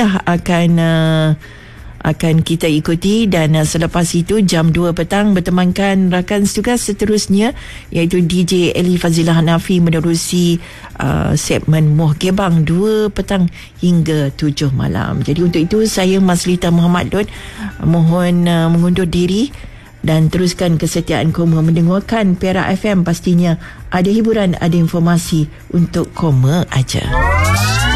itulah akan kita ikuti, dan selepas itu jam 2 petang bertemankan rakan tugas seterusnya iaitu DJ Eli Fazilah Hanafi menerusi segmen Muh Gebang 2 petang hingga 7 malam. Jadi untuk itu saya Maslita Muhammad Dot mohon mengundur diri, dan teruskan kesetiaan Koma mendengarkan Perak FM. Pastinya ada hiburan, ada informasi untuk Koma aja.